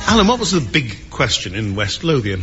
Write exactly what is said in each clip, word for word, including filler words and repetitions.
Alan, what was the big question in West Lothian?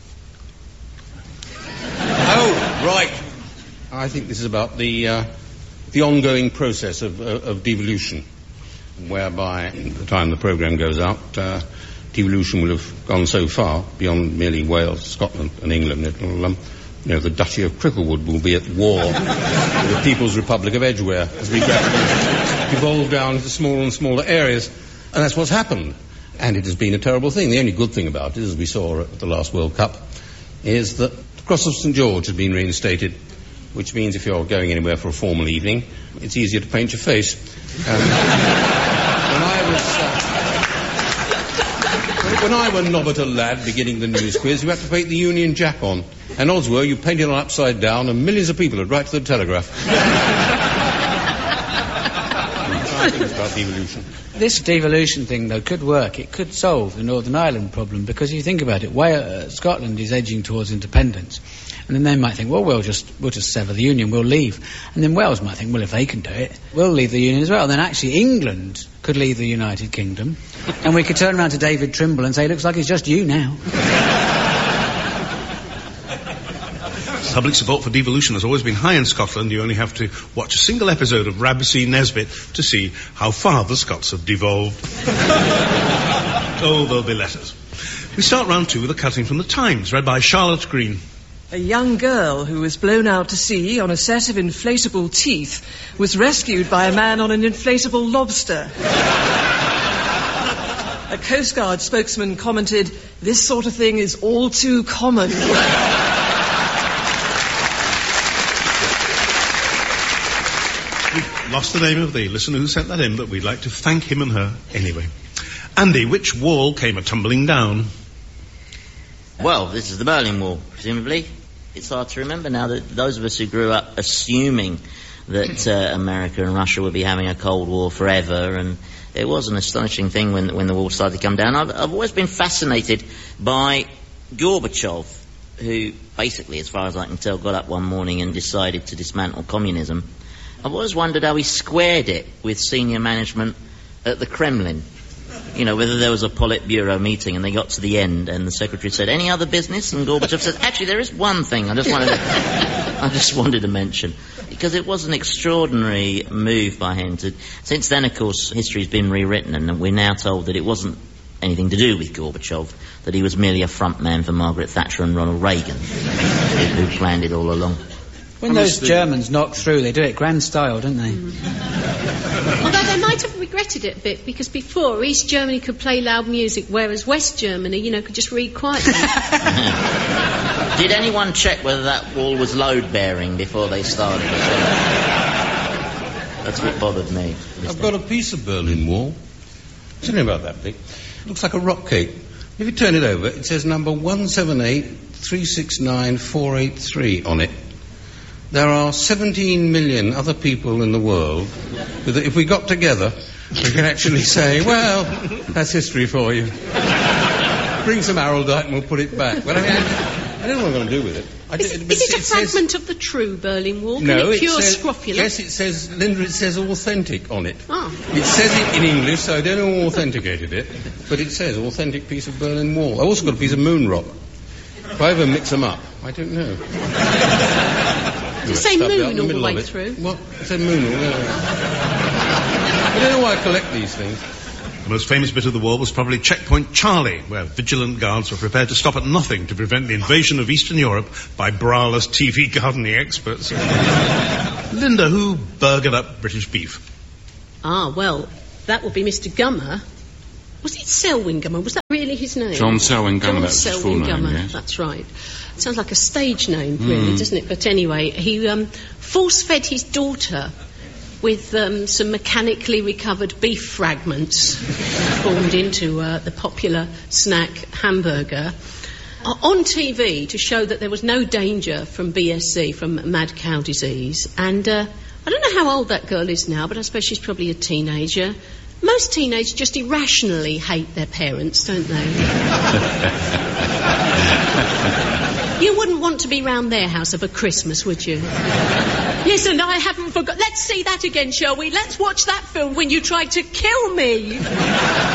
Oh, right. I think this is about the uh, the ongoing process of, uh, of devolution, whereby, at the time the programme goes out, uh, devolution will have gone so far beyond merely Wales, Scotland and England. It'll, um, you know, the Duchy of Cricklewood will be at war with the People's Republic of Edgware as we gradually evolve down into smaller and smaller areas. And that's what's happened. And it has been a terrible thing. The only good thing about it, as we saw at the last World Cup, is that the Cross of St George has been reinstated, which means if you're going anywhere for a formal evening, it's easier to paint your face. Um, when I was... Uh, When I were nobbut a lad beginning the news quiz, you had to paint the Union Jack on. And odds were you painted on upside down and millions of people would write to the Telegraph. I think it's about devolution. This devolution thing, though, could work. It could solve the Northern Ireland problem, because you think about it, Wales, uh, Scotland is edging towards independence. And then they might think, well, we'll just we'll just sever the Union, we'll leave. And then Wales might think, well, if they can do it, we'll leave the Union as well. And then actually England could leave the United Kingdom, and we could turn around to David Trimble and say, looks like it's just you now. Public support for devolution has always been high in Scotland. You only have to watch a single episode of Rabbit Nesbitt to see how far the Scots have devolved. Oh, there'll be letters. We start round two with a cutting from the Times, read by Charlotte Green. A young girl who was blown out to sea on a set of inflatable teeth was rescued by a man on an inflatable lobster. A Coast Guard spokesman commented, "This sort of thing is all too common." We've lost the name of the listener who sent that in, but we'd like to thank him and her anyway. Andy, which wall came a-tumbling down? Well, this is the Berlin Wall, presumably. It's hard to remember now that those of us who grew up assuming that uh, America and Russia would be having a Cold War forever, and it was an astonishing thing when when the wall started to come down. I've, I've always been fascinated by Gorbachev, who basically, as far as I can tell, got up one morning and decided to dismantle communism. I've always wondered how he squared it with senior management at the Kremlin. You know, whether there was a Politburo meeting and they got to the end and the secretary said, "Any other business?" And Gorbachev said, "Actually, there is one thing I just wanted to, I just wanted to mention." Because it was an extraordinary move by him. To, since then, of course, history's been rewritten, and we're now told that it wasn't anything to do with Gorbachev, that he was merely a front man for Margaret Thatcher and Ronald Reagan, who planned it all along. When those Germans knock through, they do it grand style, don't they? Mm. Although they might have regretted it a bit, because before, East Germany could play loud music, whereas West Germany, you know, could just read quietly. Did anyone check whether that wall was load-bearing before they started? That's what bothered me. I've got a piece of Berlin Wall. It's only about that big. It looks like a rock cake. If you turn it over, it says number one seven eight three six nine four eight three on it. There are seventeen million other people in the world that if we got together, we can actually say, well, that's history for you. Bring some araldite and we'll put it back. Well, I mean, I, I don't know what I'm going to do with it. I is, did, it, is it a it fragment says, of the true Berlin Wall? Can no, it cure it says, scrofula? Yes, it says, Linda, it says authentic on it. Oh. It says it in English, so I don't know who authenticated it, but it says authentic piece of Berlin Wall. I've also got a piece of moon rock. If I ever mix them up, I don't know. Does it say moon all the way through? What? It said moon all the way through. I don't know why I collect these things. The most famous bit of the war was probably Checkpoint Charlie, where vigilant guards were prepared to stop at nothing to prevent the invasion of Eastern Europe by braless T V gardening experts. Linda, who burgered up British beef? Ah, well, that would be Mister Gummer. Was it Selwyn Gummer? Was that really his name? John Selwyn Gummer, John that's his full Selwyn name, Gummer, yes. That's right. It sounds like a stage name, really, Mm. doesn't it? But anyway, he um, force-fed his daughter with um, some mechanically recovered beef fragments formed into uh, the popular snack hamburger uh, on T V to show that there was no danger from B S C, from mad cow disease. And uh, I don't know how old that girl is now, but I suppose she's probably a teenager. Most teenagers just irrationally hate their parents, don't they? You wouldn't want to be round their house over Christmas, would you? Yes, and I haven't forgot. Let's see that again, shall we? Let's watch that film when you tried to kill me.